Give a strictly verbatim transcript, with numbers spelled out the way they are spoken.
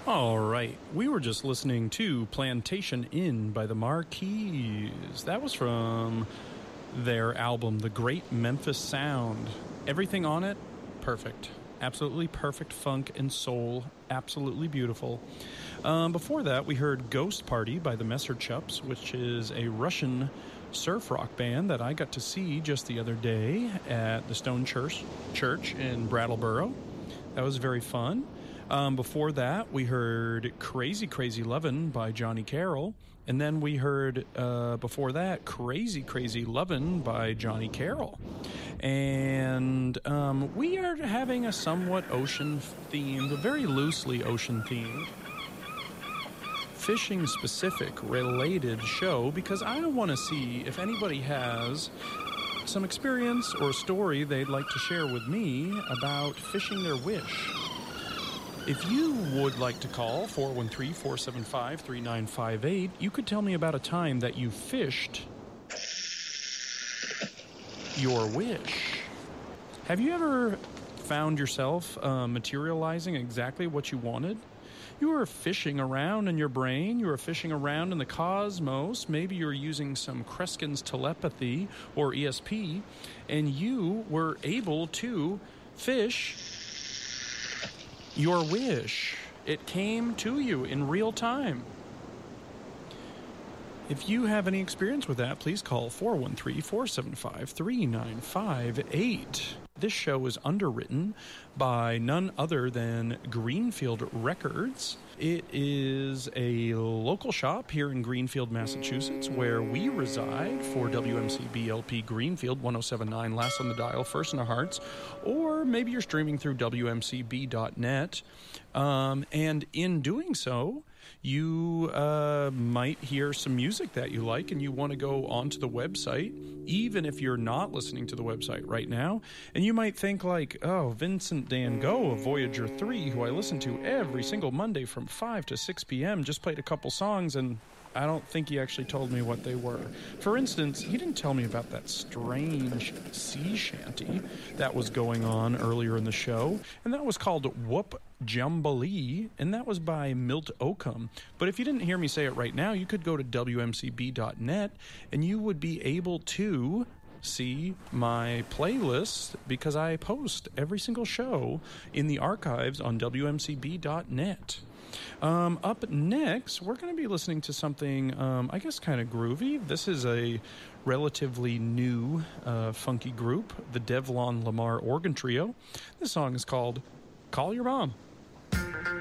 All right, we were just listening to Plantation Inn by the Marquis. That was from their album, The Great Memphis Sound. Everything on it, perfect. Absolutely perfect funk and soul. Absolutely beautiful. Um, before that, we heard Ghost Party by the Messer Chups, which is a Russian surf rock band that I got to see just the other day at the Stone Church, Church in Brattleboro. That was very fun. Um, before that, we heard Crazy Crazy Lovin' by Johnny Carroll. And then we heard, uh, before that, Crazy Crazy Lovin' by Johnny Carroll. And um, we are having a somewhat ocean-themed, a very loosely ocean-themed, fishing-specific related show because I want to see if anybody has some experience or a story they'd like to share with me about fishing their wish. If you would like to call four one three, four seven five, three nine five eight, you could tell me about a time that you fished your wish. Have you ever found yourself uh, materializing exactly what you wanted? You were fishing around in your brain, you were fishing around in the cosmos, maybe you were using some Kreskin's telepathy or E S P, and you were able to fish your wish. It came to you in real time. If you have any experience with that, please call four one three, four seven five, three nine five eight. This show is underwritten by none other than Greenfield Records. It is a local shop here in Greenfield, Massachusetts, where we reside for W M C B L P Greenfield one oh seven point nine, last on the dial, first in our hearts, or maybe you're streaming through W M C B dot net. Um, and in doing so, you uh, might hear some music that you like and you want to go onto the website, even if you're not listening to the website right now. And you might think like, oh, Vincent Dan Go of Voyager three, who I listen to every single Monday from five to six p.m., just played a couple songs and I don't think he actually told me what they were. For instance, he didn't tell me about that strange sea shanty that was going on earlier in the show, and that was called Whoop Jambalee, and that was by Milt Oakham. But if you didn't hear me say it right now, you could go to W M C B dot net, and you would be able to see my playlist because I post every single show in the archives on W M C B dot net. Um, up next, we're going to be listening to something, um, I guess, kind of groovy. This is a relatively new uh, funky group, the Devlon Lamar Organ Trio. This song is called Call Your Mom.